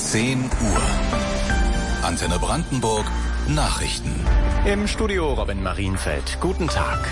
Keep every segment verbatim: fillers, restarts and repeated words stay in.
zehn Uhr. Antenne Brandenburg Nachrichten. Im Studio Robin Marienfeld. Guten Tag.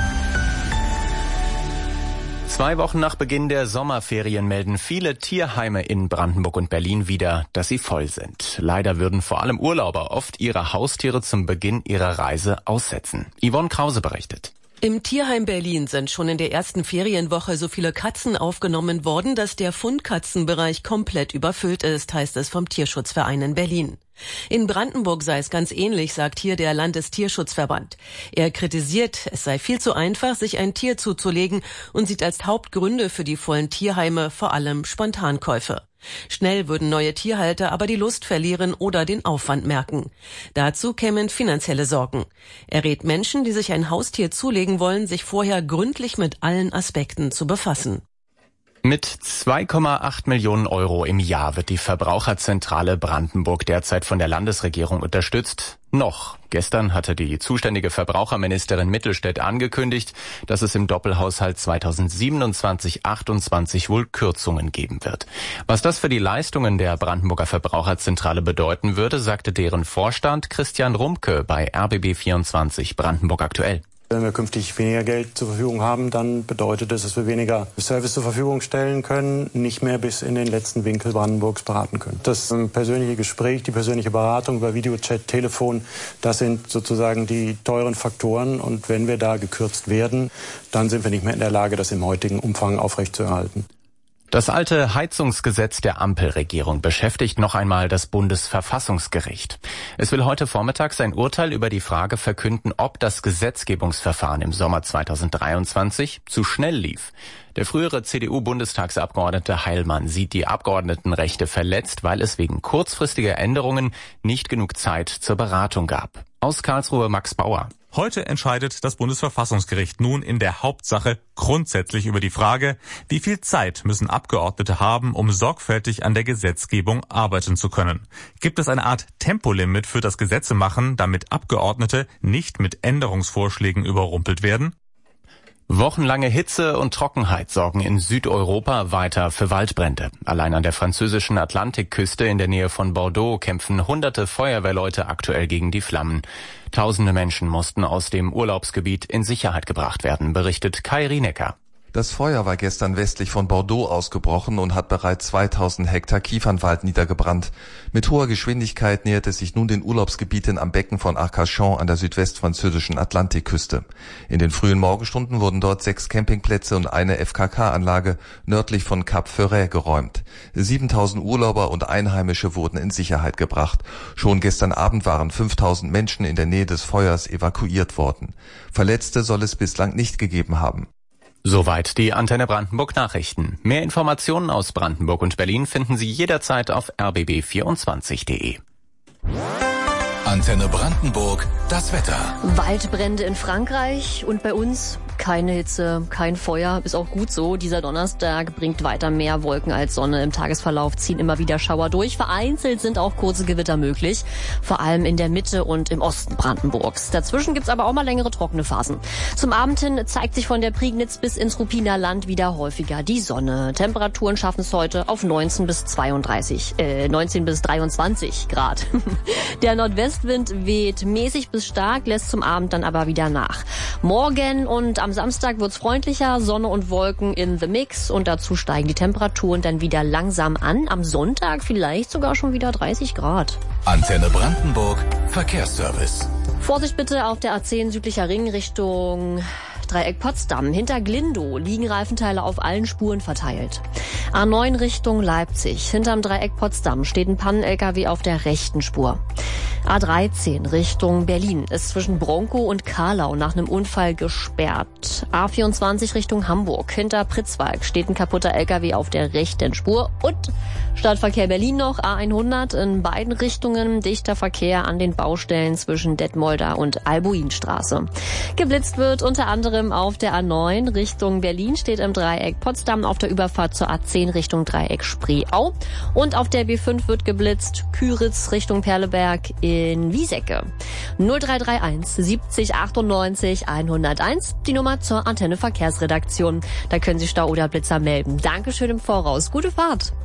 Zwei Wochen nach Beginn der Sommerferien melden viele Tierheime in Brandenburg und Berlin wieder, dass sie voll sind. Leider würden vor allem Urlauber oft ihre Haustiere zum Beginn ihrer Reise aussetzen. Yvonne Krause berichtet. Im Tierheim Berlin sind schon in der ersten Ferienwoche so viele Katzen aufgenommen worden, dass der Fundkatzenbereich komplett überfüllt ist, heißt es vom Tierschutzverein in Berlin. In Brandenburg sei es ganz ähnlich, sagt hier der Landestierschutzverband. Er kritisiert, es sei viel zu einfach, sich ein Tier zuzulegen und sieht als Hauptgründe für die vollen Tierheime vor allem Spontankäufe. Schnell würden neue Tierhalter aber die Lust verlieren oder den Aufwand merken. Dazu kämen finanzielle Sorgen. Er rät Menschen, die sich ein Haustier zulegen wollen, sich vorher gründlich mit allen Aspekten zu befassen. Mit zwei Komma acht Millionen Euro im Jahr wird die Verbraucherzentrale Brandenburg derzeit von der Landesregierung unterstützt. Noch. Gestern hatte die zuständige Verbraucherministerin Mittelstädt angekündigt, dass es im Doppelhaushalt zweitausendsiebenundzwanzig achtundzwanzig wohl Kürzungen geben wird. Was das für die Leistungen der Brandenburger Verbraucherzentrale bedeuten würde, sagte deren Vorstand Christian Rumke bei R B B vierundzwanzig Brandenburg aktuell. Wenn wir künftig weniger Geld zur Verfügung haben, dann bedeutet das, dass wir weniger Service zur Verfügung stellen können, nicht mehr bis in den letzten Winkel Brandenburgs beraten können. Das persönliche Gespräch, die persönliche Beratung über Videochat, Telefon, das sind sozusagen die teuren Faktoren. Und wenn wir da gekürzt werden, dann sind wir nicht mehr in der Lage, das im heutigen Umfang aufrechtzuerhalten. Das alte Heizungsgesetz der Ampelregierung beschäftigt noch einmal das Bundesverfassungsgericht. Es will heute Vormittag sein Urteil über die Frage verkünden, ob das Gesetzgebungsverfahren im Sommer zweitausenddreiundzwanzig zu schnell lief. Der frühere C D U-Bundestagsabgeordnete Heilmann sieht die Abgeordnetenrechte verletzt, weil es wegen kurzfristiger Änderungen nicht genug Zeit zur Beratung gab. Aus Karlsruhe Max Bauer. Heute entscheidet das Bundesverfassungsgericht nun in der Hauptsache grundsätzlich über die Frage, wie viel Zeit müssen Abgeordnete haben, um sorgfältig an der Gesetzgebung arbeiten zu können. Gibt es eine Art Tempolimit für das Gesetzemachen, damit Abgeordnete nicht mit Änderungsvorschlägen überrumpelt werden? Wochenlange Hitze und Trockenheit sorgen in Südeuropa weiter für Waldbrände. Allein an der französischen Atlantikküste in der Nähe von Bordeaux kämpfen hunderte Feuerwehrleute aktuell gegen die Flammen. Tausende Menschen mussten aus dem Urlaubsgebiet in Sicherheit gebracht werden, berichtet Kai Rienecker. Das Feuer war gestern westlich von Bordeaux ausgebrochen und hat bereits zweitausend Hektar Kiefernwald niedergebrannt. Mit hoher Geschwindigkeit nähert es sich nun den Urlaubsgebieten am Becken von Arcachon an der südwestfranzösischen Atlantikküste. In den frühen Morgenstunden wurden dort sechs Campingplätze und eine F K K-Anlage nördlich von Cap Ferret geräumt. siebentausend Urlauber und Einheimische wurden in Sicherheit gebracht. Schon gestern Abend waren fünftausend Menschen in der Nähe des Feuers evakuiert worden. Verletzte soll es bislang nicht gegeben haben. Soweit die Antenne Brandenburg Nachrichten. Mehr Informationen aus Brandenburg und Berlin finden Sie jederzeit auf r b b vierundzwanzig punkt de. Antenne Brandenburg, das Wetter. Waldbrände in Frankreich und bei uns keine Hitze, kein Feuer, ist auch gut so. Dieser Donnerstag bringt weiter mehr Wolken als Sonne. Im Tagesverlauf ziehen immer wieder Schauer durch. Vereinzelt sind auch kurze Gewitter möglich, vor allem in der Mitte und im Osten Brandenburgs. Dazwischen gibt's aber auch mal längere trockene Phasen. Zum Abend hin zeigt sich von der Prignitz bis ins Ruppiner Land wieder häufiger die Sonne. Temperaturen schaffen es heute auf neunzehn bis zweiunddreißig, äh, neunzehn bis dreiundzwanzig Grad. Der Nordwestwind weht mäßig bis stark, lässt zum Abend dann aber wieder nach. Morgen und am Samstag wird's freundlicher, Sonne und Wolken in the mix und dazu steigen die Temperaturen dann wieder langsam an. Am Sonntag vielleicht sogar schon wieder dreißig Grad. Antenne Brandenburg, Verkehrsservice. Vorsicht bitte auf der A zehn südlicher Ring Richtung Dreieck Potsdam. Hinter Glindow liegen Reifenteile auf allen Spuren verteilt. A neun Richtung Leipzig. Hinterm Dreieck Potsdam steht ein Pannen-L K W auf der rechten Spur. A dreizehn Richtung Berlin ist zwischen Bronkow und Karlau nach einem Unfall gesperrt. A vierundzwanzig Richtung Hamburg. Hinter Pritzwalk steht ein kaputter L K W auf der rechten Spur. Und Stadtverkehr Berlin noch, A hundert in beiden Richtungen. Dichter Verkehr an den Baustellen zwischen Detmolder und Albuinstraße. Geblitzt wird unter anderem auf der A neun Richtung Berlin, steht im Dreieck Potsdam auf der Überfahrt zur A zehn Richtung Dreieck Spreeau. Und auf der B fünf wird geblitzt, Küritz Richtung Perleberg in Wiesecke. null drei drei eins siebzig achtundneunzig hunderteins, die Nummer zur Antenne Verkehrsredaktion. Da können Sie Stau oder Blitzer melden. Dankeschön im Voraus. Gute Fahrt.